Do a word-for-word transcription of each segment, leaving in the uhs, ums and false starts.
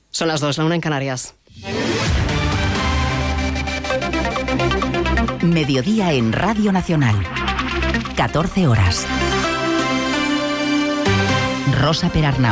Son las dos, la una en Canarias. Mediodía en Radio Nacional. catorce horas. Rosa Perarnau.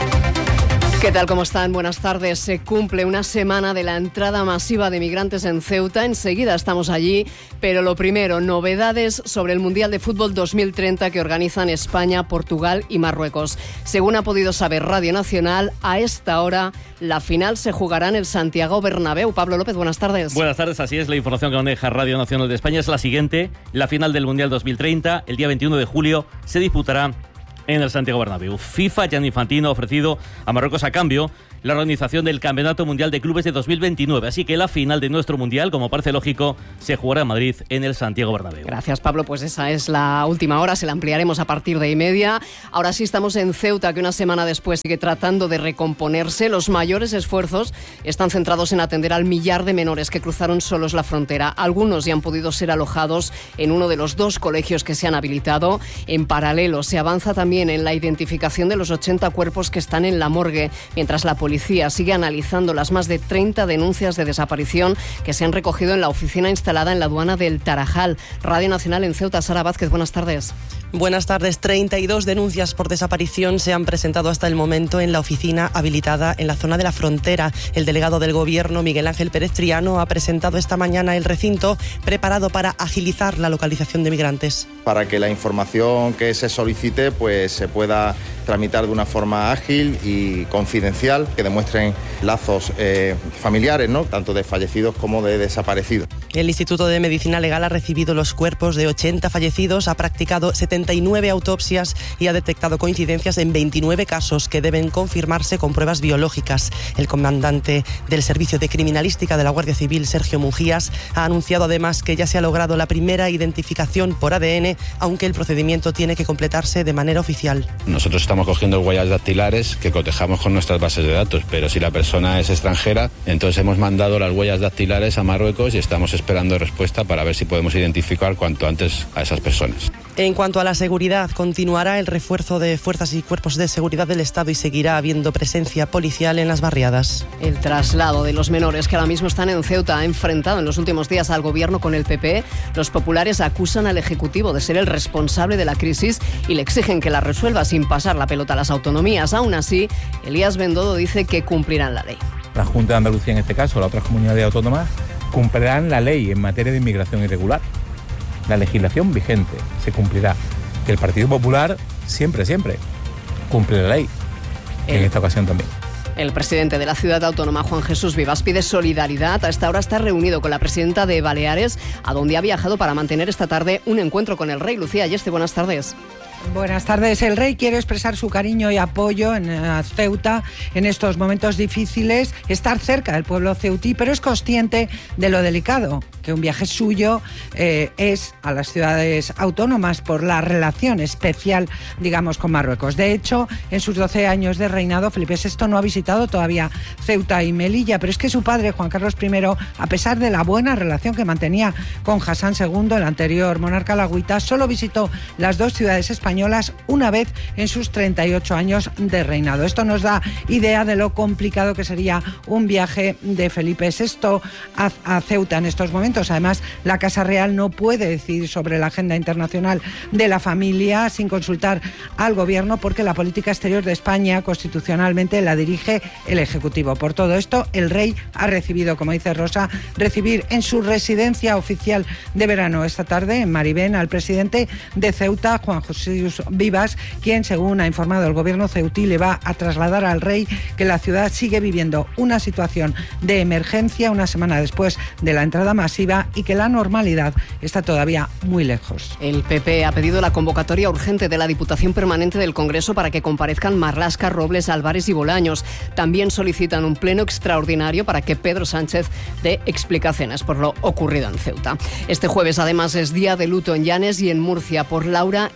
¿Qué tal? ¿Cómo están? Buenas tardes. Se cumple una semana de la entrada masiva de migrantes en Ceuta. Enseguida estamos allí, pero lo primero, novedades sobre el Mundial de Fútbol dos mil treinta que organizan España, Portugal y Marruecos. Según ha podido saber Radio Nacional, a esta hora la final se jugará en el Santiago Bernabéu. Pablo López, buenas tardes. Buenas tardes, así es. La información que maneja Radio Nacional de España es la siguiente. La final del Mundial dos mil treinta, el día veintiuno de julio, se disputará en el Santiago Bernabéu. FIFA, Gianni Infantino, ha ofrecido a Marruecos a cambio la organización del Campeonato Mundial de Clubes de dos mil veintinueve. Así que la final de nuestro Mundial, como parece lógico, se jugará en Madrid, en el Santiago Bernabéu. Gracias, Pablo. Pues esa es la última hora. Se la ampliaremos a partir de y media. Ahora sí estamos en Ceuta, que una semana después sigue tratando de recomponerse. Los mayores esfuerzos están centrados en atender al millar de menores que cruzaron solos la frontera. Algunos ya han podido ser alojados en uno de los dos colegios que se han habilitado. En paralelo, se avanza también en la identificación de los ochenta cuerpos que están en la morgue, mientras la policía sigue analizando las más de treinta denuncias de desaparición que se han recogido en la oficina instalada en la aduana del Tarajal. Radio Nacional en Ceuta, Sara Vázquez, buenas tardes. Buenas tardes. treinta y dos denuncias por desaparición se han presentado hasta el momento en la oficina habilitada en la zona de la frontera. El delegado del Gobierno, Miguel Ángel Pérez Triano, ha presentado esta mañana el recinto preparado para agilizar la localización de migrantes. Para que la información que se solicite pues se pueda tramitar de una forma ágil y confidencial, que demuestren lazos eh, familiares, ¿no?, tanto de fallecidos como de desaparecidos. El Instituto de Medicina Legal ha recibido los cuerpos de ochenta fallecidos, ha practicado setenta y nueve autopsias y ha detectado coincidencias en veintinueve casos que deben confirmarse con pruebas biológicas. El comandante del Servicio de Criminalística de la Guardia Civil, Sergio Mujías, ha anunciado además que ya se ha logrado la primera identificación por A D N, aunque el procedimiento tiene que completarse de manera oficial. Nosotros estamos cogiendo huellas dactilares que cotejamos con nuestras bases de datos, pero si la persona es extranjera, entonces hemos mandado las huellas dactilares a Marruecos y estamos esperando respuesta para ver si podemos identificar cuanto antes a esas personas. En cuanto a la seguridad, continuará el refuerzo de fuerzas y cuerpos de seguridad del Estado y seguirá habiendo presencia policial en las barriadas. El traslado de los menores que ahora mismo están en Ceuta ha enfrentado en los últimos días al Gobierno con el P P. Los populares acusan al Ejecutivo de ser el responsable de la crisis y le exigen que la resuelva sin pasar la pelota a las autonomías. Aún así, Elías Bendodo dice que cumplirán la ley. La Junta de Andalucía, en este caso, las otras comunidades autónomas, cumplirán la ley en materia de inmigración irregular. La legislación vigente se cumplirá. Que el Partido Popular siempre, siempre cumple la ley. El, en esta ocasión también. El presidente de la ciudad autónoma, Juan Jesús Vivas, pide solidaridad. A esta hora está reunido con la presidenta de Baleares, a donde ha viajado para mantener esta tarde un encuentro con el rey. Lucía Ayeste, buenas tardes. Buenas tardes. El rey quiere expresar su cariño y apoyo en Ceuta en estos momentos difíciles, estar cerca del pueblo ceutí, pero es consciente de lo delicado que un viaje suyo eh, es a las ciudades autónomas por la relación especial, digamos, con Marruecos. De hecho, en sus doce años de reinado, Felipe sexto no ha visitado todavía Ceuta y Melilla, pero es que su padre, Juan Carlos primero, a pesar de la buena relación que mantenía con Hassan segundo, el anterior monarca alauita, solo visitó las dos ciudades españolas una vez en sus treinta y ocho años de reinado. Esto nos da idea de lo complicado que sería un viaje de Felipe sexto a, a Ceuta en estos momentos. Además, la Casa Real no puede decidir sobre la agenda internacional de la familia sin consultar al Gobierno, porque la política exterior de España constitucionalmente la dirige el Ejecutivo. Por todo esto, el rey ha recibido, como dice Rosa, recibir en su residencia oficial de verano esta tarde en Maribén al presidente de Ceuta, Juan Jesús Vivas, quien, según ha informado el Gobierno ceutí, le va a trasladar al rey que la ciudad sigue viviendo una situación de emergencia una semana después de la entrada masiva y que la normalidad está todavía muy lejos. El P P ha pedido la convocatoria urgente de la Diputación Permanente del Congreso para que comparezcan Marlaska, Robles, Álvarez y Bolaños. También solicitan un pleno extraordinario para que Pedro Sánchez dé explicaciones por lo ocurrido en Ceuta. Este jueves, además, es día de luto en Llanes y en Murcia por Laura y Gloria.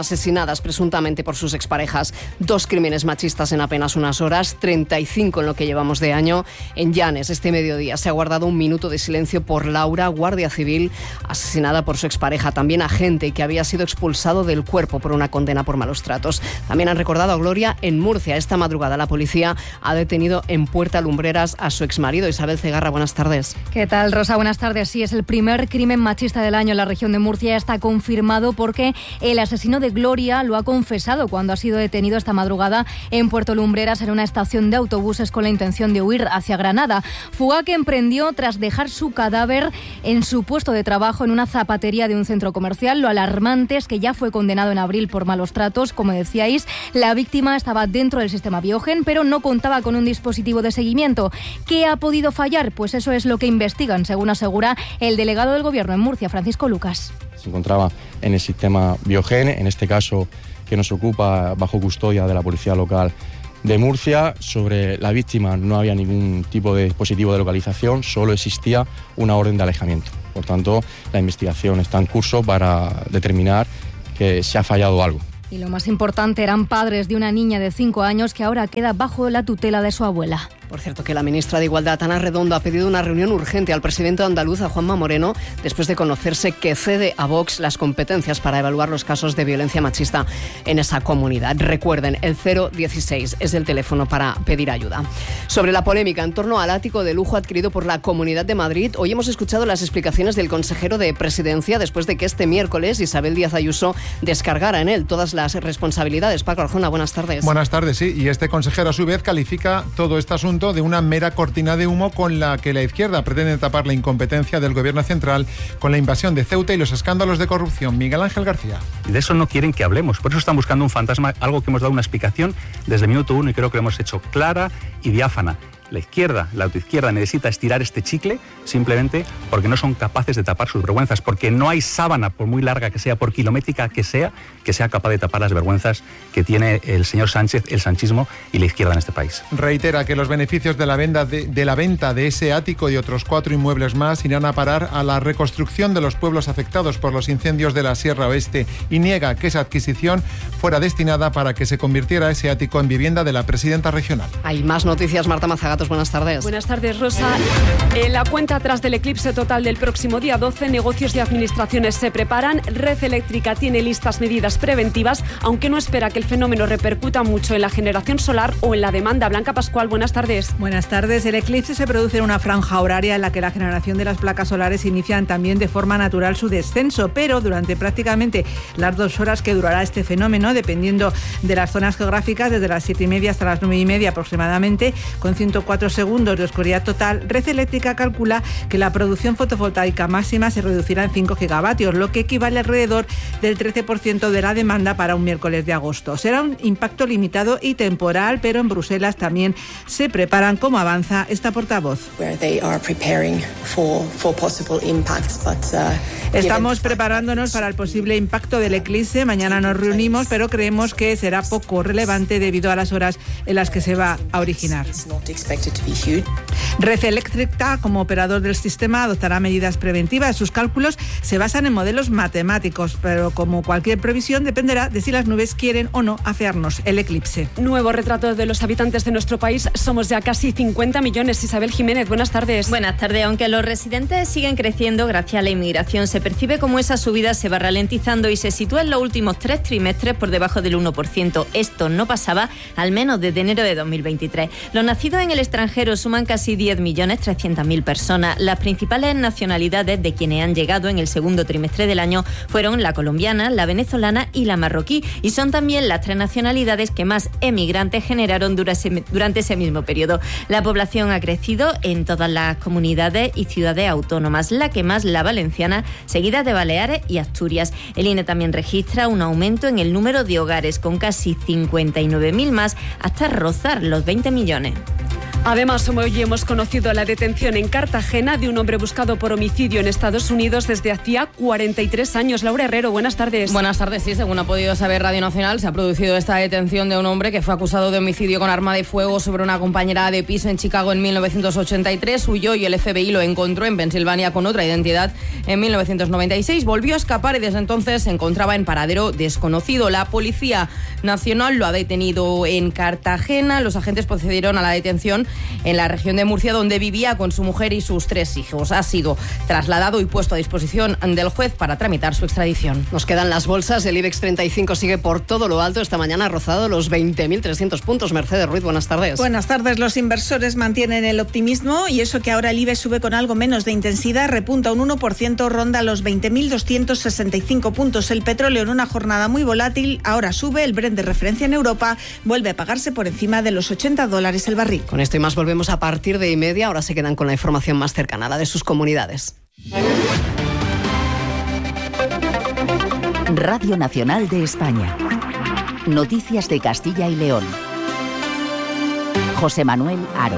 asesinadas presuntamente por sus exparejas. Dos crímenes machistas en apenas unas horas, treinta y cinco en lo que llevamos de año. En Llanes, este mediodía, se ha guardado un minuto de silencio por Laura, guardia civil, asesinada por su expareja. También agente que había sido expulsado del cuerpo por una condena por malos tratos. También han recordado a Gloria en Murcia. Esta madrugada la policía ha detenido en Puerta Lumbreras a su exmarido. Isabel Cegarra, buenas tardes. ¿Qué tal, Rosa? Buenas tardes. Sí, es el primer crimen machista del año en la región de Murcia. Está confirmado porque el asesino de Gloria lo ha confesado cuando ha sido detenido esta madrugada en Puerto Lumbreras en una estación de autobuses con la intención de huir hacia Granada. Fuga que emprendió tras dejar su cadáver en su puesto de trabajo en una zapatería de un centro comercial. Lo alarmante es que ya fue condenado en abril por malos tratos. Como decíais, la víctima estaba dentro del sistema Biogen, pero no contaba con un dispositivo de seguimiento. ¿Qué ha podido fallar? Pues eso es lo que investigan, según asegura el delegado del Gobierno en Murcia, Francisco Lucas. Se encontraba en el sistema Biogen, en este caso que nos ocupa bajo custodia de la Policía Local de Murcia. Sobre la víctima no había ningún tipo de dispositivo de localización, solo existía una orden de alejamiento. Por tanto, la investigación está en curso para determinar que se ha fallado algo. Y lo más importante, eran padres de una niña de cinco años que ahora queda bajo la tutela de su abuela. Por cierto, que la ministra de Igualdad, Ana Redondo, ha pedido una reunión urgente al presidente andaluz, a Juanma Moreno, después de conocerse que cede a Vox las competencias para evaluar los casos de violencia machista en esa comunidad. Recuerden, el cero dieciséis es el teléfono para pedir ayuda. Sobre la polémica en torno al ático de lujo adquirido por la Comunidad de Madrid, hoy hemos escuchado las explicaciones del consejero de Presidencia después de que este miércoles Isabel Díaz Ayuso descargara en él todas las responsabilidades. Paco Arjona, buenas tardes. Buenas tardes, sí. Y este consejero a su vez califica todo este asunto de una mera cortina de humo con la que la izquierda pretende tapar la incompetencia del gobierno central con la invasión de Ceuta y los escándalos de corrupción. Miguel Ángel García. Y de eso no quieren que hablemos. Por eso están buscando un fantasma, algo que hemos dado una explicación desde el minuto uno y creo que lo hemos hecho clara y diáfana. La izquierda, la autoizquierda, necesita estirar este chicle simplemente porque no son capaces de tapar sus vergüenzas, porque no hay sábana, por muy larga que sea, por kilométrica que sea, que sea capaz de tapar las vergüenzas que tiene el señor Sánchez, el sanchismo y la izquierda en este país. Reitera que los beneficios de la venta de, de la venta de ese ático y otros cuatro inmuebles más irán a parar a la reconstrucción de los pueblos afectados por los incendios de la Sierra Oeste y niega que esa adquisición fuera destinada para que se convirtiera ese ático en vivienda de la presidenta regional. Hay más noticias, Marta Mazagatos, buenas tardes. Buenas tardes, Rosa. En la cuenta atrás del eclipse total del próximo día doce, negocios y administraciones se preparan. Red Eléctrica tiene listas medidas preventivas, aunque no espera que el fenómeno repercuta mucho en la generación solar o en la demanda. Blanca Pascual, buenas tardes. Buenas tardes. El eclipse se produce en una franja horaria en la que la generación de las placas solares inician también de forma natural su descenso, pero durante prácticamente las dos horas que durará este fenómeno, dependiendo de las zonas geográficas, desde las siete y media hasta las nueve y media aproximadamente, con ciento cuatro segundos de oscuridad total, Red Eléctrica calcula que la producción fotovoltaica máxima se reducirá en cinco gigavatios, lo que equivale alrededor del trece por ciento de la demanda para un miércoles de agosto. Será un impacto limitado y temporal, pero en Bruselas también se preparan, como avanza esta portavoz. Estamos preparándonos para el posible impacto del eclipse. Mañana nos reunimos, pero creemos que será poco relevante debido a las horas en las que se va a originar. Red Eléctrica, como operador del sistema, adoptará medidas preventivas. Sus cálculos se basan en modelos matemáticos, pero como cualquier previsión dependerá de si las nubes quieren o no afearnos el eclipse. Nuevo retrato de los habitantes de nuestro país. Somos ya casi cincuenta millones. Isabel Jiménez, buenas tardes. Buenas tardes. Aunque los residentes siguen creciendo gracias a la inmigración, se percibe como esa subida se va ralentizando y se sitúa en los últimos tres trimestres por debajo del uno por ciento. Esto no pasaba al menos desde enero de dos mil veintitrés. Los nacidos en el extranjero suman casi diez millones trescientas mil personas. Las principales nacionalidades de quienes han llegado en el segundo trimestre del año fueron la colombiana, la venezolana y la marroquí, y son también las tres nacionalidades que más emigrantes generaron durante ese mismo periodo. La población ha crecido en todas las comunidades y ciudades autónomas, la que más la valenciana, seguida de Baleares y Asturias. El I N E también registra un aumento en el número de hogares, con casi cincuenta y nueve mil más, hasta rozar los veinte millones. Además, hoy hemos conocido la detención en Cartagena de un hombre buscado por homicidio en Estados Unidos desde hacía cuarenta y tres años. Laura Herrero, buenas tardes. Buenas tardes, sí, según ha podido saber Radio Nacional, se ha producido esta detención de un hombre que fue acusado de homicidio con arma de fuego sobre una compañera de piso en Chicago en mil novecientos ochenta y tres. Huyó y el F B I lo encontró en Pensilvania con otra identidad en mil novecientos noventa y seis. Volvió a escapar y desde entonces se encontraba en paradero desconocido. La Policía Nacional lo ha detenido en Cartagena. Los agentes procedieron a la detención en la región de Murcia, donde vivía con su mujer y sus tres hijos. Ha sido trasladado y puesto a disposición del juez para tramitar su extradición. Nos quedan las bolsas. El IBEX treinta y cinco sigue por todo lo alto. Esta mañana ha rozado los veinte mil trescientos puntos. Mercedes Ruiz, buenas tardes. Buenas tardes. Los inversores mantienen el optimismo y eso que ahora el IBEX sube con algo menos de intensidad, repunta un uno por ciento, ronda los veinte mil doscientos sesenta y cinco puntos. El petróleo en una jornada muy volátil ahora sube. El Brent de referencia en Europa vuelve a pagarse por encima de los ochenta dólares el barril. Con esto y más volvemos a partir de y media. Ahora se quedan con la información más cercana, la de sus comunidades. Radio Nacional de España. Noticias de Castilla y León. José Manuel Aro.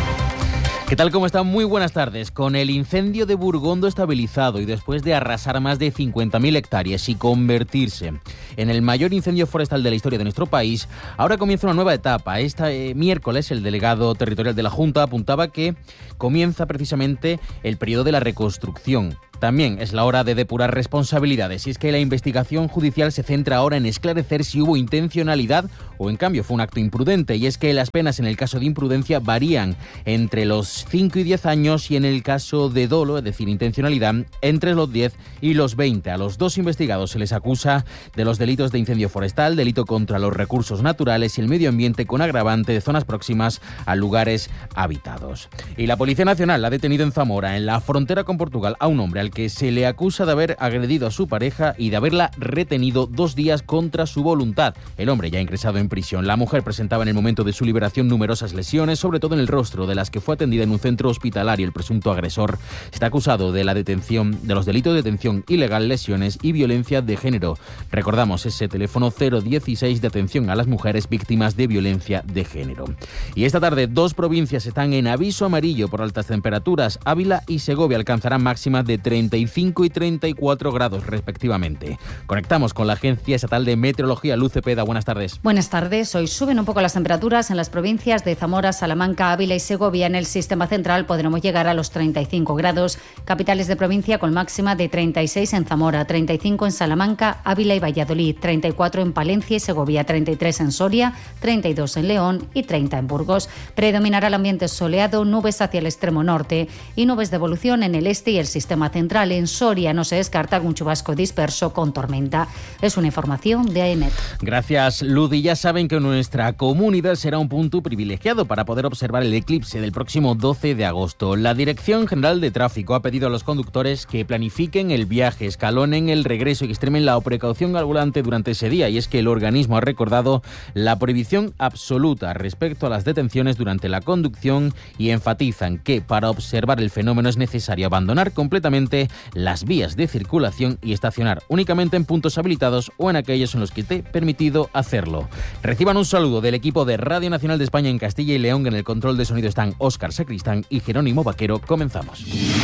¿Qué tal? ¿Cómo están? Muy buenas tardes. Con el incendio de Burgondo estabilizado y después de arrasar más de cincuenta mil hectáreas y convertirse en el mayor incendio forestal de la historia de nuestro país, ahora comienza una nueva etapa. Este eh, miércoles el delegado territorial de la Junta apuntaba que comienza precisamente el periodo de la reconstrucción. También es la hora de depurar responsabilidades, y es que la investigación judicial se centra ahora en esclarecer si hubo intencionalidad o en cambio fue un acto imprudente, y es que las penas en el caso de imprudencia varían entre los cinco y diez años y en el caso de dolo, es decir, intencionalidad, entre los diez y los veinte. A los dos investigados se les acusa de los delitos de incendio forestal, delito contra los recursos naturales y el medio ambiente con agravante de zonas próximas a lugares habitados. Y la Policía Nacional ha detenido en Zamora, en la frontera con Portugal, a un hombre al que se le acusa de haber agredido a su pareja y de haberla retenido dos días contra su voluntad. El hombre ya ha ingresado en prisión. La mujer presentaba en el momento de su liberación numerosas lesiones, sobre todo en el rostro, de las que fue atendida en un centro hospitalario. El presunto agresor está acusado de la detención, de los delitos de detención ilegal, lesiones y violencia de género. Recordamos ese teléfono cero dieciséis de atención a las mujeres víctimas de violencia de género. Y esta tarde dos provincias están en aviso amarillo por altas temperaturas. Ávila y Segovia alcanzarán máximas de treinta y cinco y treinta y cuatro grados respectivamente. Conectamos con la Agencia Estatal de Meteorología. Luz Cepeda, buenas tardes. Buenas tardes. Hoy suben un poco las temperaturas en las provincias de Zamora, Salamanca, Ávila y Segovia. En el sistema central podremos llegar a los treinta y cinco grados. Capitales de provincia con máxima de treinta y seis en Zamora, treinta y cinco en Salamanca, Ávila y Valladolid, treinta y cuatro en Palencia y Segovia, treinta y tres en Soria, treinta y dos en León y treinta en Burgos. Predominará el ambiente soleado, nubes hacia el extremo norte y nubes de evolución en el este y el sistema central. En Soria no se descarta algún chubasco disperso con tormenta. Es una información de A E M E T. Gracias, Luz. Y ya saben que nuestra comunidad será un punto privilegiado para poder observar el eclipse del próximo doce de agosto. La Dirección General de Tráfico ha pedido a los conductores que planifiquen el viaje, escalonen el regreso y extremen la precaución al volante durante ese día. Y es que el organismo ha recordado la prohibición absoluta respecto a las detenciones durante la conducción y enfatizan que para observar el fenómeno es necesario abandonar completamente las vías de circulación y estacionar únicamente en puntos habilitados o en aquellos en los que esté permitido hacerlo. Reciban un saludo del equipo de Radio Nacional de España en Castilla y León. En el control de sonido están Óscar Sacristán y Jerónimo Vaquero. Comenzamos.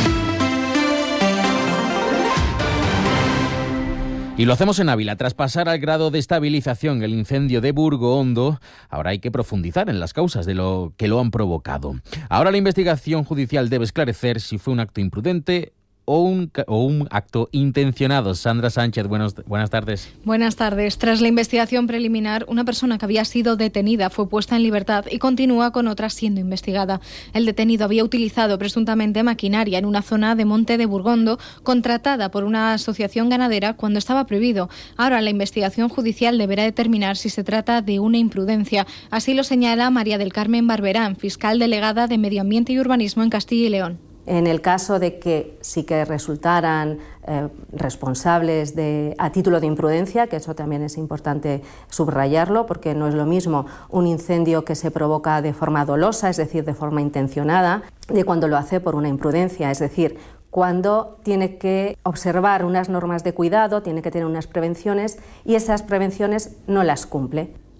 Y lo hacemos en Ávila. Tras pasar al grado de estabilización el incendio de Burgondo, ahora hay que profundizar en las causas de lo que lo han provocado. Ahora la investigación judicial debe esclarecer si fue un acto imprudente o un, o un acto intencionado. Sandra Sánchez, buenos, buenas tardes. Buenas tardes. Tras la investigación preliminar, una persona que había sido detenida fue puesta en libertad y continúa con otra siendo investigada. El detenido había utilizado presuntamente maquinaria en una zona de Monte de Burgondo contratada por una asociación ganadera cuando estaba prohibido. Ahora la investigación judicial deberá determinar si se trata de una imprudencia. Así lo señala María del Carmen Barberán, fiscal delegada de Medio Ambiente y Urbanismo en Castilla y León. En el caso de que sí que resultaran eh, responsables de, a título de imprudencia, que eso también es importante subrayarlo, porque no es lo mismo un incendio que se provoca de forma dolosa, es decir, de forma intencionada, de cuando lo hace por una imprudencia, es decir, cuando tiene que observar unas normas de cuidado, tiene que tener unas prevenciones y esas prevenciones no las cumple.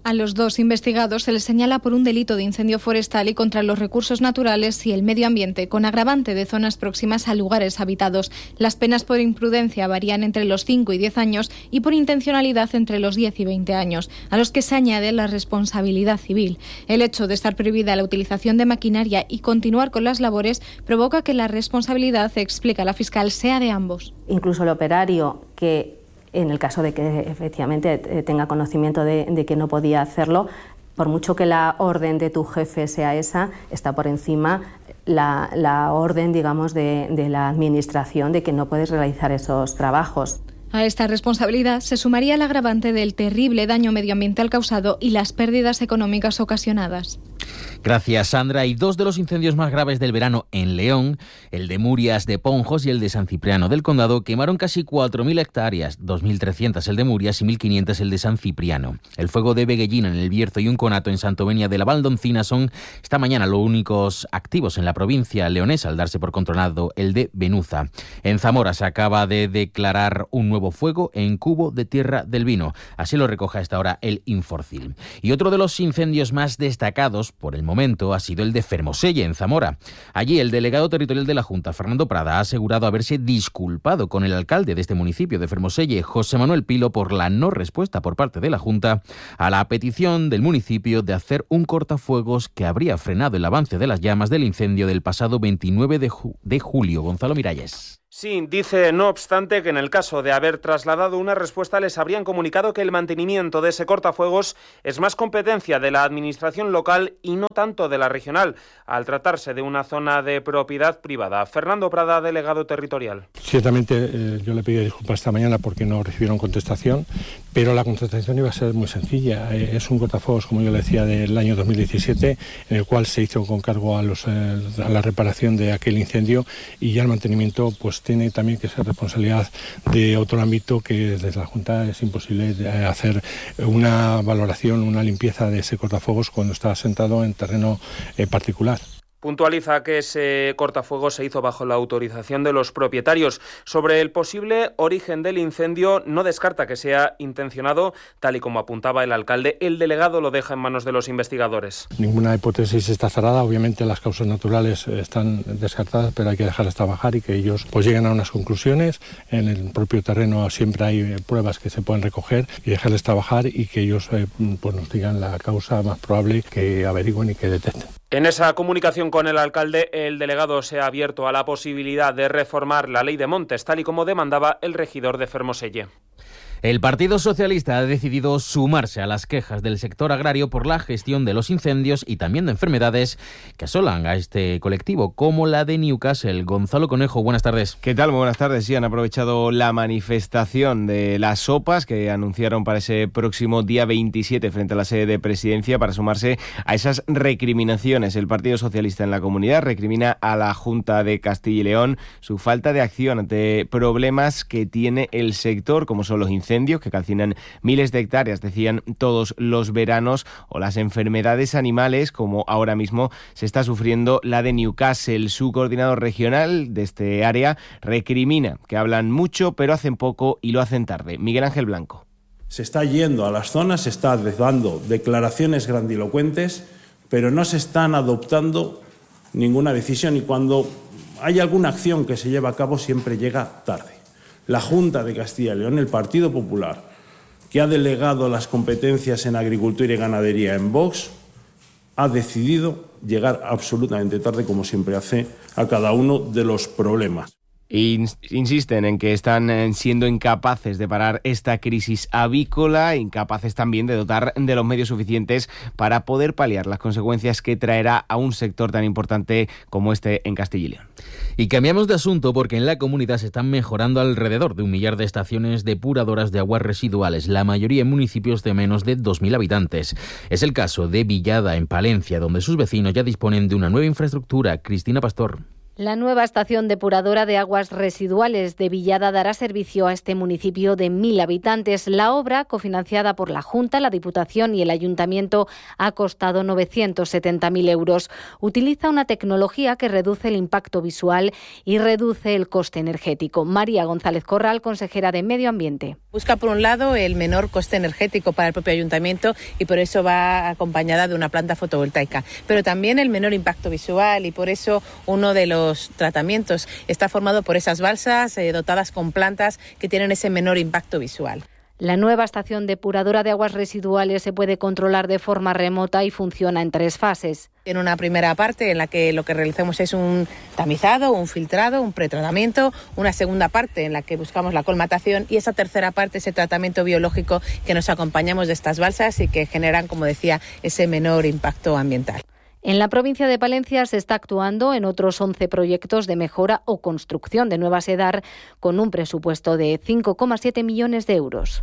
A los dos investigados se les señala por un delito de incendio forestal y contra los recursos naturales y el medio ambiente, con agravante de zonas próximas a lugares habitados. Las penas por imprudencia varían entre los cinco y diez años y por intencionalidad entre los diez y veinte años, a los que se añade la responsabilidad civil. El hecho de estar prohibida la utilización de maquinaria y continuar con las labores provoca que la responsabilidad, explica la fiscal, sea de ambos. Incluso el operario que, en el caso de que efectivamente tenga conocimiento de, de que no podía hacerlo, por mucho que la orden de tu jefe sea esa, está por encima la, la orden, digamos, de, de la administración de que no puedes realizar esos trabajos. A esta responsabilidad se sumaría el agravante del terrible daño medioambiental causado y las pérdidas económicas ocasionadas. Gracias, Sandra. Y dos de los incendios más graves del verano en León, el de Murias de Ponjos y el de San Cipriano del Condado, quemaron casi cuatro mil hectáreas, dos mil trescientas el de Murias y mil quinientas el de San Cipriano. El fuego de Beguellín en el Bierzo y un conato en Santovenia de la Valdoncina son esta mañana los únicos activos en la provincia leonesa, al darse por controlado el de Benuza. En Zamora se acaba de declarar un nuevo fuego en Cubo de Tierra del Vino. Así lo recoge a esta hora el Inforcil. Y otro de los incendios más destacados por el momento ha sido el de Fermoselle, en Zamora. Allí el delegado territorial de la Junta, Fernando Prada, ha asegurado haberse disculpado con el alcalde de este municipio de Fermoselle, José Manuel Pilo, por la no respuesta por parte de la Junta a la petición del municipio de hacer un cortafuegos que habría frenado el avance de las llamas del incendio del pasado veintinueve de, ju- de julio. Gonzalo Miralles. Sí, dice, no obstante, que en el caso de haber trasladado una respuesta les habrían comunicado que el mantenimiento de ese cortafuegos es más competencia de la administración local y no tanto de la regional, al tratarse de una zona de propiedad privada. Fernando Prada, delegado territorial. Ciertamente eh, yo le pedí disculpas esta mañana porque no recibieron contestación, pero la contestación iba a ser muy sencilla. Eh, es un cortafuegos, como yo le decía, del año dos mil diecisiete, en el cual se hizo con cargo a, los, eh, a la reparación de aquel incendio, y ya el mantenimiento pues tiene también que ser responsabilidad de otro ámbito, que desde la Junta es imposible hacer una valoración, una limpieza de ese cortafuegos cuando está asentado en terreno eh, particular. Puntualiza que ese cortafuegos se hizo bajo la autorización de los propietarios. Sobre el posible origen del incendio, no descarta que sea intencionado, tal y como apuntaba el alcalde. El delegado lo deja en manos de los investigadores. Ninguna hipótesis está cerrada. Obviamente las causas naturales están descartadas, pero hay que dejarlas trabajar y que ellos pues lleguen a unas conclusiones. En el propio terreno siempre hay pruebas que se pueden recoger y dejarles trabajar, y que ellos eh, pues nos digan la causa más probable, que averigüen y que detecten. En esa comunicación con el alcalde, el delegado se ha abierto a la posibilidad de reformar la ley de montes, tal y como demandaba el regidor de Fermoselle. El Partido Socialista ha decidido sumarse a las quejas del sector agrario por la gestión de los incendios y también de enfermedades que asolan a este colectivo, como la de Newcastle. Gonzalo Conejo, buenas tardes. ¿Qué tal? Muy buenas tardes. Sí, han aprovechado la manifestación de las O P As que anunciaron para ese próximo día veintisiete frente a la sede de Presidencia para sumarse a esas recriminaciones. El Partido Socialista en la comunidad recrimina a la Junta de Castilla y León su falta de acción ante problemas que tiene el sector, como son los incendios incendios que calcinan miles de hectáreas, decían, todos los veranos, o las enfermedades animales, como ahora mismo se está sufriendo la de Newcastle. Su coordinador regional de este área recrimina que hablan mucho pero hacen poco y lo hacen tarde. Miguel Ángel Blanco. Se está yendo a las zonas, se está dando declaraciones grandilocuentes, pero no se están adoptando ninguna decisión, y cuando hay alguna acción que se lleva a cabo siempre llega tarde. La Junta de Castilla y León, el Partido Popular, que ha delegado las competencias en agricultura y ganadería en Vox, ha decidido llegar absolutamente tarde, como siempre hace, a cada uno de los problemas. Insisten en que están siendo incapaces de parar esta crisis avícola, incapaces también de dotar de los medios suficientes para poder paliar las consecuencias que traerá a un sector tan importante como este en Castilla y León. Y cambiamos de asunto porque en la comunidad se están mejorando alrededor de un millar de estaciones depuradoras de aguas residuales, la mayoría en municipios de menos de dos mil habitantes. Es el caso de Villada, en Palencia, donde sus vecinos ya disponen de una nueva infraestructura. Cristina Pastor. La nueva estación depuradora de aguas residuales de Villada dará servicio a este municipio de mil habitantes. La obra, cofinanciada por la Junta, la Diputación y el Ayuntamiento, ha costado novecientos setenta mil euros. Utiliza una tecnología que reduce el impacto visual y reduce el coste energético. María González Corral, consejera de Medio Ambiente. Busca, por un lado, el menor coste energético para el propio ayuntamiento y por eso va acompañada de una planta fotovoltaica, pero también el menor impacto visual, y por eso uno de los Los tratamientos está formado por esas balsas eh, dotadas con plantas que tienen ese menor impacto visual. La nueva estación depuradora de aguas residuales se puede controlar de forma remota y funciona en tres fases. En una primera parte en la que lo que realizamos es un tamizado, un filtrado, un pretratamiento, una segunda parte en la que buscamos la colmatación y esa tercera parte, ese tratamiento biológico que nos acompañamos de estas balsas y que generan, como decía, ese menor impacto ambiental. En la provincia de Palencia se está actuando en otros once proyectos de mejora o construcción de nuevas EDAR con un presupuesto de cinco coma siete millones de euros.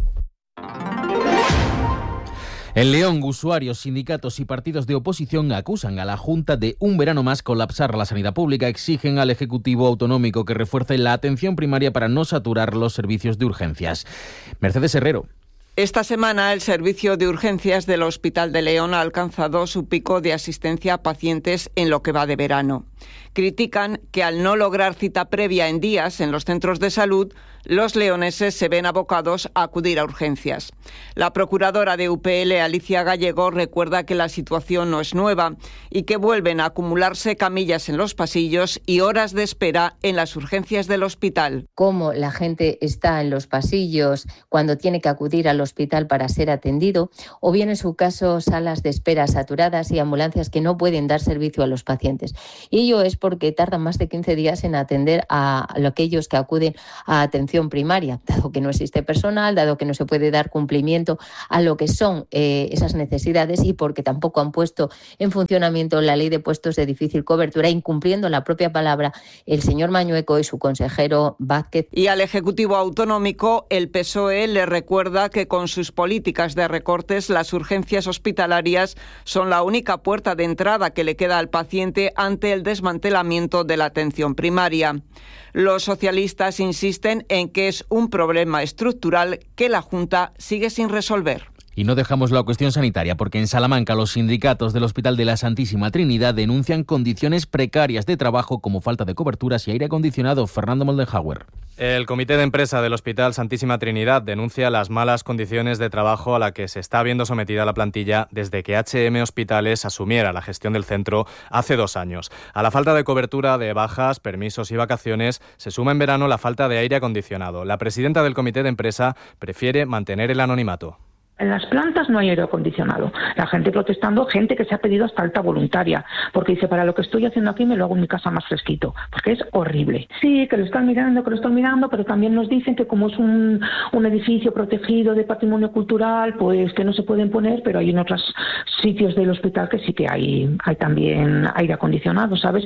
En León, usuarios, sindicatos y partidos de oposición acusan a la Junta de un verano más colapsar la sanidad pública. Exigen al Ejecutivo Autonómico que refuerce la atención primaria para no saturar los servicios de urgencias. Mercedes Herrero. Esta semana el servicio de urgencias del Hospital de León ha alcanzado su pico de asistencia a pacientes en lo que va de verano. Critican que al no lograr cita previa en días en los centros de salud, los leoneses se ven abocados a acudir a urgencias. La procuradora de U P L, Alicia Gallego, recuerda que la situación no es nueva y que vuelven a acumularse camillas en los pasillos y horas de espera en las urgencias del hospital. Cómo la gente está en los pasillos cuando tiene que acudir al hospital para ser atendido, o bien en su caso salas de espera saturadas y ambulancias que no pueden dar servicio a los pacientes. Y ello es porque tardan más de quince días en atender a aquellos que acuden a atención primaria, dado que no existe personal, dado que no se puede dar cumplimiento a lo que son eh, esas necesidades y porque tampoco han puesto en funcionamiento la ley de puestos de difícil cobertura, incumpliendo la propia palabra el señor Mañueco y su consejero Vázquez. Y al Ejecutivo Autonómico, el P S O E le recuerda que con sus políticas de recortes, las urgencias hospitalarias son la única puerta de entrada que le queda al paciente ante el desmantelamiento de la atención primaria. Los socialistas insisten en que es un problema estructural que la Junta sigue sin resolver. Y no dejamos la cuestión sanitaria, porque en Salamanca los sindicatos del Hospital de la Santísima Trinidad denuncian condiciones precarias de trabajo como falta de coberturas y aire acondicionado. Fernando Moldenhauer. El Comité de Empresa del Hospital Santísima Trinidad denuncia las malas condiciones de trabajo a la que se está viendo sometida la plantilla desde que H M Hospitales asumiera la gestión del centro hace dos años. A la falta de cobertura de bajas, permisos y vacaciones se suma en verano la falta de aire acondicionado. La presidenta del Comité de Empresa prefiere mantener el anonimato. En las plantas no hay aire acondicionado. La gente protestando, gente que se ha pedido hasta alta voluntaria, porque dice, para lo que estoy haciendo aquí me lo hago en mi casa más fresquito, porque es horrible. Sí, que lo están mirando, que lo están mirando, pero también nos dicen que como es un, un edificio protegido de patrimonio cultural, pues que no se pueden poner, pero hay en otros sitios del hospital que sí que hay, hay también aire acondicionado, ¿sabes?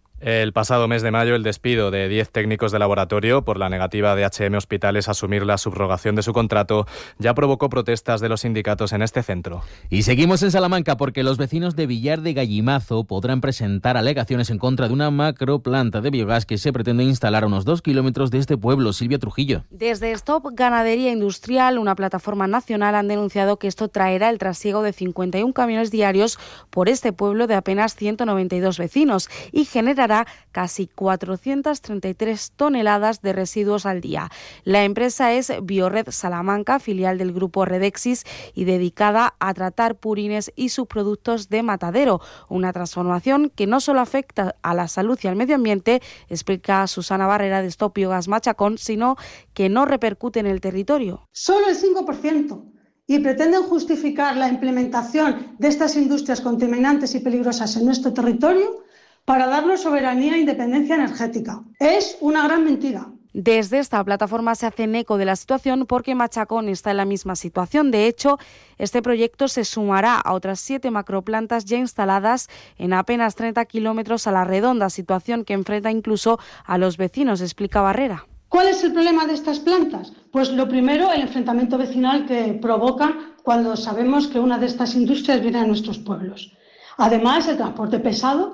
El pasado mes de mayo, el despido de diez técnicos de laboratorio por la negativa de H M Hospitales a asumir la subrogación de su contrato ya provocó protestas de los sindicatos en este centro. Y seguimos en Salamanca porque los vecinos de Villar de Gallimazo podrán presentar alegaciones en contra de una macroplanta de biogás que se pretende instalar a unos dos kilómetros de este pueblo. Silvia Trujillo. Desde Stop Ganadería Industrial, una plataforma nacional, han denunciado que esto traerá el trasiego de cincuenta y uno camiones diarios por este pueblo de apenas ciento noventa y dos vecinos y generará casi cuatrocientas treinta y tres toneladas de residuos al día. La empresa es Biored Salamanca, filial del grupo Redexis y dedicada a tratar purines y subproductos de matadero, una transformación que no solo afecta a la salud y al medio ambiente, explica Susana Barrera de Stop Biogas Machacón, sino que no repercute en el territorio. Solo el cinco por ciento. Y pretenden justificar la implementación de estas industrias contaminantes y peligrosas en nuestro territorio para darnos soberanía e independencia energética. Es una gran mentira. Desde esta plataforma se hacen eco de la situación porque Machacón está en la misma situación. De hecho, este proyecto se sumará a otras siete macroplantas ya instaladas en apenas treinta kilómetros a la redonda, situación que enfrenta incluso a los vecinos, explica Barrera. ¿Cuál es el problema de estas plantas? Pues lo primero, el enfrentamiento vecinal que provocan cuando sabemos que una de estas industrias viene a nuestros pueblos. Además, el transporte pesado,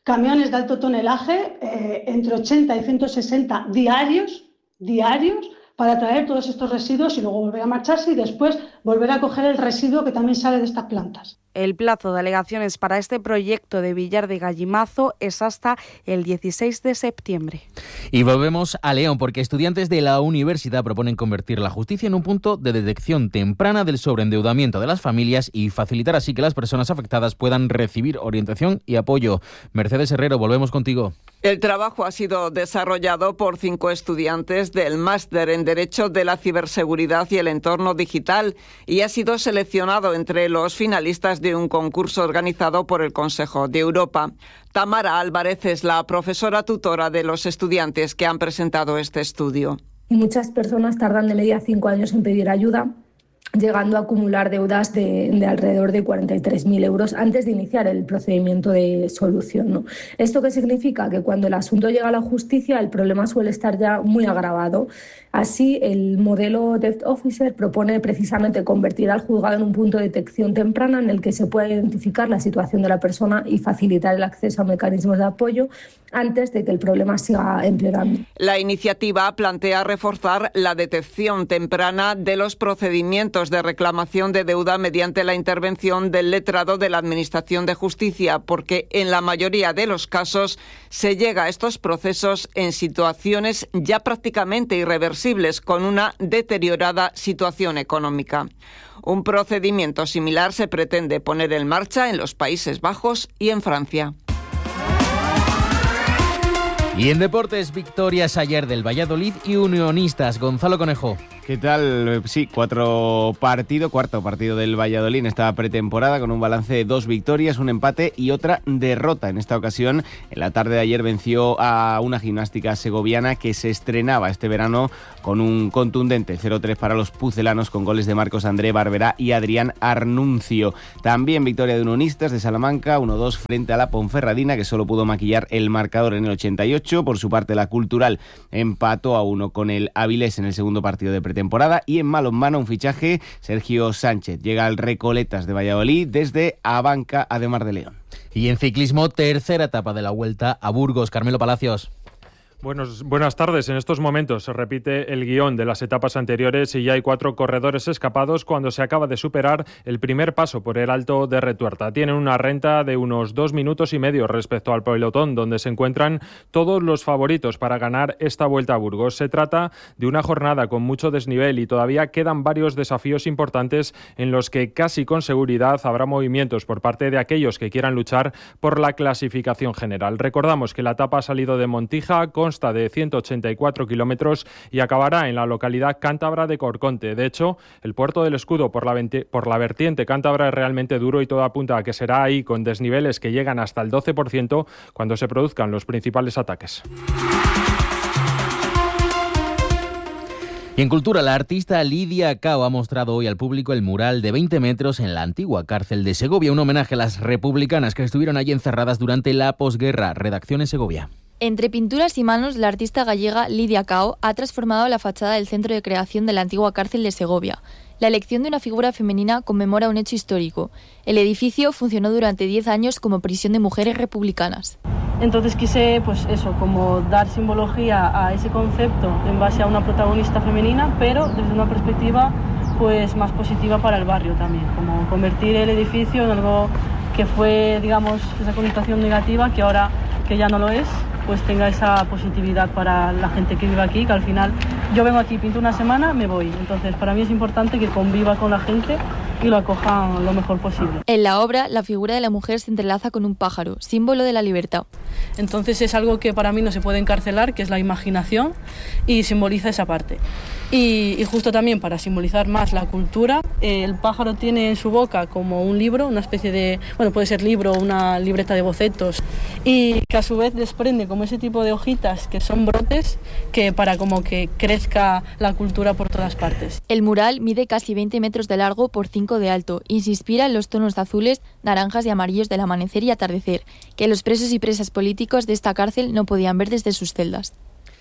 camiones de alto tonelaje, eh, entre ochenta y ciento sesenta diarios, diarios, para traer todos estos residuos y luego volver a marcharse y después volver a coger el residuo que también sale de estas plantas. El plazo de alegaciones para este proyecto de Villar de Gallimazo es hasta el dieciséis de septiembre. Y volvemos a León, porque estudiantes de la universidad proponen convertir la justicia en un punto de detección temprana del sobreendeudamiento de las familias y facilitar así que las personas afectadas puedan recibir orientación y apoyo. Mercedes Herrero, volvemos contigo. El trabajo ha sido desarrollado por cinco estudiantes del Máster en Derecho de la Ciberseguridad y el Entorno Digital y ha sido seleccionado entre los finalistas de un concurso organizado por el Consejo de Europa. Tamara Álvarez es la profesora tutora de los estudiantes que han presentado este estudio. Y muchas personas tardan de media cinco años en pedir ayuda, llegando a acumular deudas de, de alrededor de cuarenta y tres mil euros antes de iniciar el procedimiento de solución, ¿no? ¿Esto qué significa? Que cuando el asunto llega a la justicia el problema suele estar ya muy agravado. Así, el modelo Debt Officer propone precisamente convertir al juzgado en un punto de detección temprana en el que se pueda identificar la situación de la persona y facilitar el acceso a mecanismos de apoyo antes de que el problema siga empeorando. La iniciativa plantea reforzar la detección temprana de los procedimientos de reclamación de deuda mediante la intervención del letrado de la Administración de Justicia, porque en la mayoría de los casos se llega a estos procesos en situaciones ya prácticamente irreversibles, con una deteriorada situación económica. Un procedimiento similar se pretende poner en marcha en los Países Bajos y en Francia. Y en deportes, victorias ayer del Valladolid y Unionistas. Gonzalo Conejo. ¿Qué tal? Sí, cuatro partido, cuarto partido del Valladolid en esta pretemporada con un balance de dos victorias, un empate y otra derrota. En esta ocasión, en la tarde de ayer venció a una gimnástica segoviana que se estrenaba este verano con un contundente cero tres para los pucelanos con goles de Marcos André Barberá y Adrián Arnuncio. También victoria de Unionistas de Salamanca, uno dos frente a la Ponferradina, que solo pudo maquillar el marcador en el ochenta y ocho. Por su parte, la Cultural empató a uno con el Avilés en el segundo partido de pretemporada. temporada y en balonmano un fichaje, Sergio Sánchez llega al Recoletas de Valladolid desde Abanca a de Mar de León. Y en ciclismo, tercera etapa de la Vuelta a Burgos. Carmelo Palacios. Buenos, buenas tardes. En estos momentos se repite el guión de las etapas anteriores y ya hay cuatro corredores escapados cuando se acaba de superar el primer paso por el Alto de Retuerta. Tienen una renta de unos dos minutos y medio respecto al pelotón, donde se encuentran todos los favoritos para ganar esta Vuelta a Burgos. Se trata de una jornada con mucho desnivel y todavía quedan varios desafíos importantes en los que casi con seguridad habrá movimientos por parte de aquellos que quieran luchar por la clasificación general. Recordamos que la etapa ha salido de Montija con consta de ciento ochenta y cuatro kilómetros y acabará en la localidad cántabra de Corconte. De hecho, el puerto del Escudo por la, por la vertiente cántabra es realmente duro y todo apunta a que será ahí con desniveles que llegan hasta el doce por ciento cuando se produzcan los principales ataques. Y en cultura, la artista Lidia Cao ha mostrado hoy al público el mural de veinte metros en la antigua cárcel de Segovia, un homenaje a las republicanas que estuvieron allí encerradas durante la posguerra. Redacción en Segovia. Entre pinturas y manos, la artista gallega Lidia Cao ha transformado la fachada del centro de creación de la antigua cárcel de Segovia. La elección de una figura femenina conmemora un hecho histórico. El edificio funcionó durante diez años como prisión de mujeres republicanas. Entonces quise, pues eso, como dar simbología a ese concepto en base a una protagonista femenina, pero desde una perspectiva pues más positiva para el barrio también, como convertir el edificio en algo que fue, digamos, esa connotación negativa que ahora que ya no lo es, pues tenga esa positividad para la gente que vive aquí, que al final yo vengo aquí, pinto una semana, me voy. Entonces para mí es importante que conviva con la gente y lo acojan lo mejor posible. En la obra, la figura de la mujer se entrelaza con un pájaro, símbolo de la libertad. Entonces es algo que para mí no se puede encarcelar, que es la imaginación, y simboliza esa parte. Y, y justo también para simbolizar más la cultura, eh, el pájaro tiene en su boca como un libro, una especie de, bueno, puede ser libro o una libreta de bocetos, y que a su vez desprende como ese tipo de hojitas que son brotes, que para como que crezca la cultura por todas partes. El mural mide casi veinte metros de largo por cinco de alto y se inspira en los tonos de azules, naranjas y amarillos del amanecer y atardecer, que los presos y presas políticos de esta cárcel no podían ver desde sus celdas.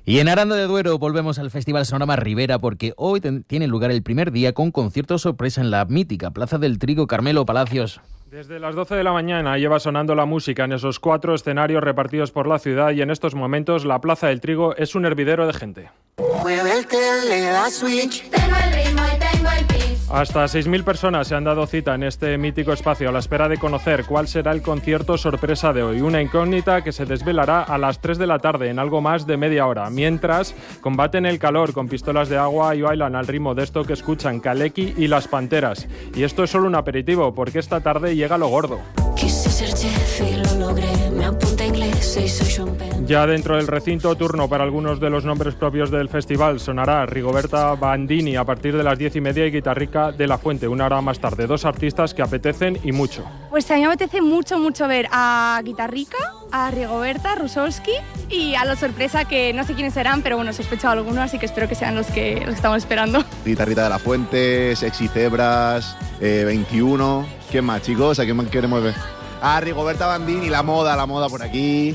Y en Aranda de Duero volvemos al Festival Sonorama Ribera porque hoy ten- tiene lugar el primer día con concierto sorpresa en la mítica Plaza del Trigo. Carmelo Palacios. Desde las doce de la mañana lleva sonando la música en esos cuatro escenarios repartidos por la ciudad y en estos momentos la Plaza del Trigo es un hervidero de gente. Mueve el tele, da switch. Tengo el ritmo y tengo el pitch. Hasta seis mil personas se han dado cita en este mítico espacio a la espera de conocer cuál será el concierto sorpresa de hoy. Una incógnita que se desvelará a las tres de la tarde en algo más de media hora. Mientras, combaten el calor con pistolas de agua y bailan al ritmo de esto que escuchan Kaleki y Las Panteras. Y esto es solo un aperitivo porque esta tarde llega lo gordo. Quise ser chef y lo logré. Me apunté a inglés y soy Sean Penn. Ya dentro del recinto, turno para algunos de los nombres propios del festival. Sonará Rigoberta Bandini a partir de las diez y media y Guitarrica de la Fuente, una hora más tarde. Dos artistas que apetecen y mucho. Pues a mí me apetece mucho, mucho ver a Guitarrica, a Rigoberta, Rusowski y a los sorpresa que no sé quiénes serán, pero bueno, sospecho algunos, así que espero que sean los que, los que estamos esperando. Guitarrita de la Fuente, Sexy Zebras, eh, veintiuno. ¿Quién más, chicos? ¿A quién más queremos ver? A Rigoberta Bandini, la moda, la moda por aquí.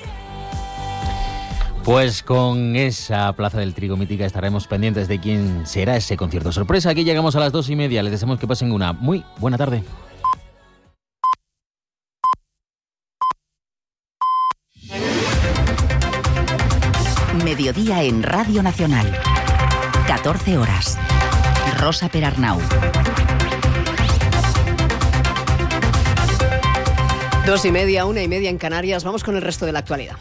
Pues con esa Plaza del Trigo mítica estaremos pendientes de quién será ese concierto sorpresa. Aquí llegamos a las dos y media. Les deseamos que pasen una muy buena tarde. Mediodía en Radio Nacional. catorce horas. Rosa Perarnau. Dos y media, una y media en Canarias. Vamos con el resto de la actualidad.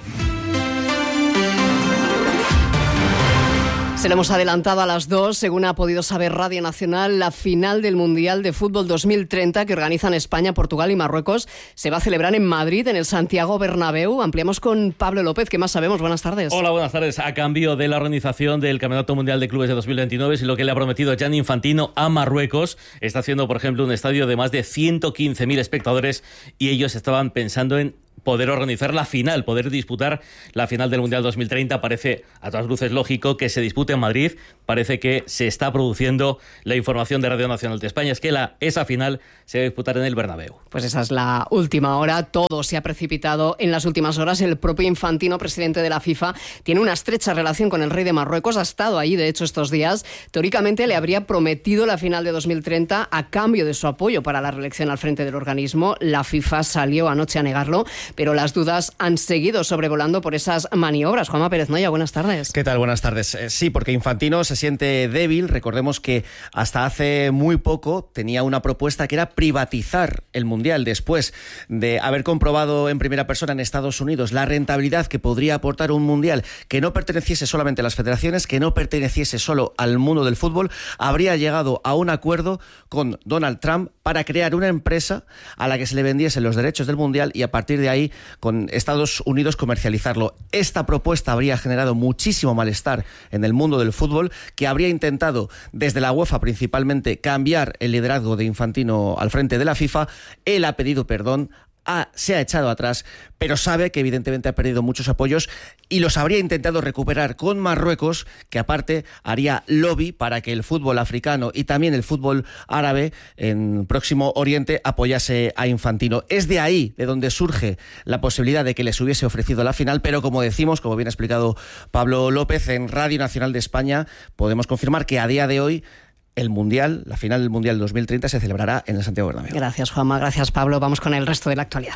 Se lo hemos adelantado a las dos, según ha podido saber Radio Nacional, la final del Mundial de Fútbol dos mil treinta que organizan España, Portugal y Marruecos se va a celebrar en Madrid, en el Santiago Bernabéu. Ampliamos con Pablo López. ¿Qué más sabemos? Buenas tardes. Hola, buenas tardes. A cambio de la organización del Campeonato Mundial de Clubes de dos mil veintinueve, y lo que le ha prometido Gianni Infantino a Marruecos, está haciendo, por ejemplo, un estadio de más de ciento quince mil espectadores y ellos estaban pensando en poder organizar la final, poder disputar la final del Mundial dos mil treinta. Parece a todas luces lógico que se dispute en Madrid. Parece que se está produciendo la información de Radio Nacional de España, es que la, esa final se va a disputar en el Bernabéu. Pues esa es la última hora. Todo se ha precipitado en las últimas horas. El propio Infantino, presidente de la FIFA, tiene una estrecha relación con el rey de Marruecos. Ha estado ahí, de hecho, estos días. Teóricamente le habría prometido la final de dos mil treinta a cambio de su apoyo para la reelección al frente del organismo. La FIFA salió anoche a negarlo, pero las dudas han seguido sobrevolando por esas maniobras. Juanma Pérez Noya, buenas tardes. ¿Qué tal? Buenas tardes. Eh, sí, porque Infantino se siente débil. Recordemos que hasta hace muy poco tenía una propuesta que era privatizar el Mundial, después de haber comprobado en primera persona en Estados Unidos la rentabilidad que podría aportar un Mundial que no perteneciese solamente a las federaciones, que no perteneciese solo al mundo del fútbol. Habría llegado a un acuerdo con Donald Trump para crear una empresa a la que se le vendiesen los derechos del Mundial y a partir de ahí con Estados Unidos comercializarlo. Esta propuesta habría generado muchísimo malestar en el mundo del fútbol, que habría intentado desde la UEFA principalmente cambiar el liderazgo de Infantino al frente de la FIFA. Él ha pedido perdón, ha, se ha echado atrás, pero sabe que evidentemente ha perdido muchos apoyos y los habría intentado recuperar con Marruecos, que aparte haría lobby para que el fútbol africano y también el fútbol árabe en Próximo Oriente apoyase a Infantino. Es de ahí de donde surge la posibilidad de que les hubiese ofrecido la final, pero como decimos, como bien ha explicado Pablo López, en Radio Nacional de España podemos confirmar que a día de hoy el Mundial, la final del Mundial dos mil treinta se celebrará en el Santiago Bernabéu. Gracias, Juanma. Gracias, Pablo. Vamos con el resto de la actualidad.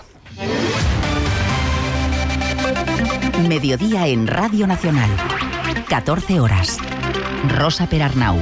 Mediodía en Radio Nacional. catorce horas. Rosa Perarnau.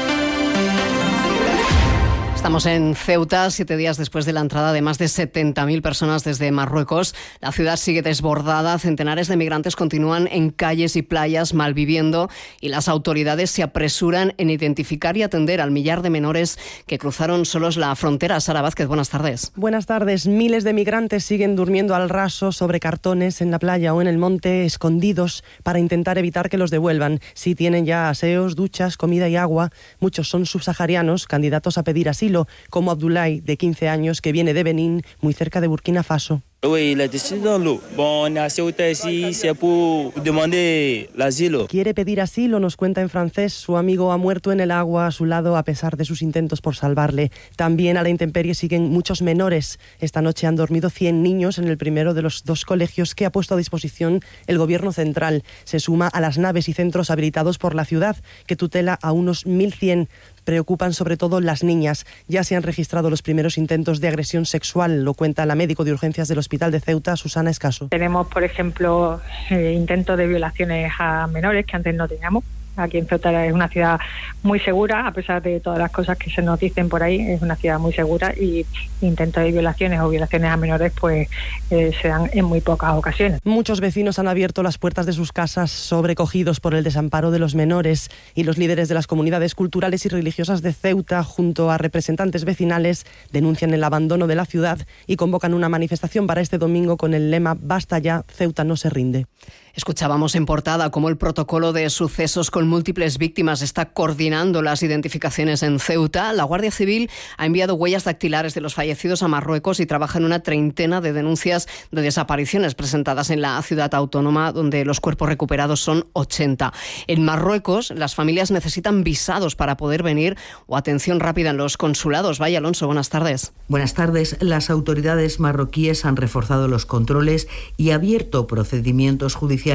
Estamos en Ceuta, siete días después de la entrada de más de setenta mil personas desde Marruecos. La ciudad sigue desbordada, centenares de migrantes continúan en calles y playas malviviendo y las autoridades se apresuran en identificar y atender al millar de menores que cruzaron solos la frontera. Sara Vázquez, buenas tardes. Buenas tardes. Miles de migrantes siguen durmiendo al raso sobre cartones en la playa o en el monte, escondidos para intentar evitar que los devuelvan. Sí tienen ya aseos, duchas, comida y agua. Muchos son subsaharianos, candidatos a pedir asilo, como Abdoulaye, de quince años, que viene de Benín, muy cerca de Burkina Faso. Quiere pedir asilo, nos cuenta en francés. Su amigo ha muerto en el agua a su lado a pesar de sus intentos por salvarle. También a la intemperie siguen muchos menores. Esta noche han dormido cien niños en el primero de los dos colegios que ha puesto a disposición el Gobierno central. Se suma a las naves y centros habilitados por la ciudad, que tutela a unos mil cien. Preocupan sobre todo las niñas. Ya se han registrado los primeros intentos de agresión sexual, lo cuenta la médico de urgencias del Hospital de Ceuta, Susana Escaso. Tenemos, por ejemplo, eh, intentos de violaciones a menores que antes no teníamos. Aquí en Ceuta es una ciudad muy segura, a pesar de todas las cosas que se nos dicen por ahí, es una ciudad muy segura y intentos de violaciones o violaciones a menores pues eh, se dan en muy pocas ocasiones. Muchos vecinos han abierto las puertas de sus casas sobrecogidos por el desamparo de los menores y los líderes de las comunidades culturales y religiosas de Ceuta, junto a representantes vecinales, denuncian el abandono de la ciudad y convocan una manifestación para este domingo con el lema «Basta ya, Ceuta no se rinde». Escuchábamos en portada cómo el protocolo de sucesos con múltiples víctimas está coordinando las identificaciones en Ceuta. La Guardia Civil ha enviado huellas dactilares de los fallecidos a Marruecos y trabaja en una treintena de denuncias de desapariciones presentadas en la ciudad autónoma, donde los cuerpos recuperados son ochenta. En Marruecos, las familias necesitan visados para poder venir o atención rápida en los consulados. Vaya, Alonso, buenas tardes. Buenas tardes. Las autoridades marroquíes han reforzado los controles y abierto procedimientos judiciales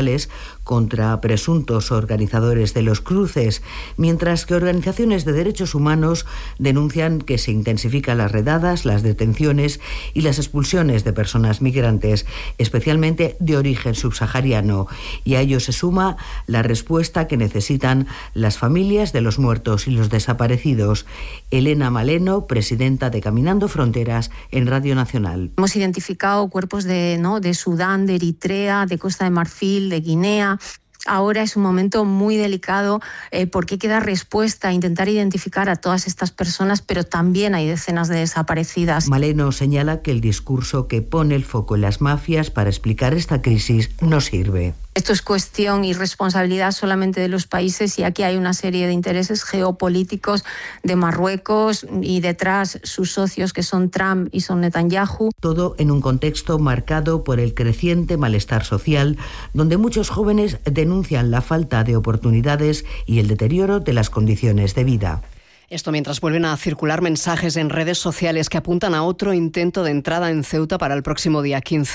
contra presuntos organizadores de los cruces, mientras que organizaciones de derechos humanos denuncian que se intensifican las redadas, las detenciones y las expulsiones de personas migrantes, especialmente de origen subsahariano, y a ello se suma la respuesta que necesitan las familias de los muertos y los desaparecidos. Elena Maleno, presidenta de Caminando Fronteras en Radio Nacional. Hemos identificado cuerpos de, ¿no? de Sudán, de Eritrea, de Costa de Marfil, de Guinea. Ahora es un momento muy delicado eh, porque hay que dar respuesta a intentar identificar a todas estas personas, pero también hay decenas de desaparecidas. Maleno señala que el discurso que pone el foco en las mafias para explicar esta crisis no sirve. Esto es cuestión y responsabilidad solamente de los países y aquí hay una serie de intereses geopolíticos de Marruecos y detrás sus socios que son Trump y son Netanyahu. Todo en un contexto marcado por el creciente malestar social, donde muchos jóvenes denuncian la falta de oportunidades y el deterioro de las condiciones de vida. Esto mientras vuelven a circular mensajes en redes sociales que apuntan a otro intento de entrada en Ceuta para el próximo día quince.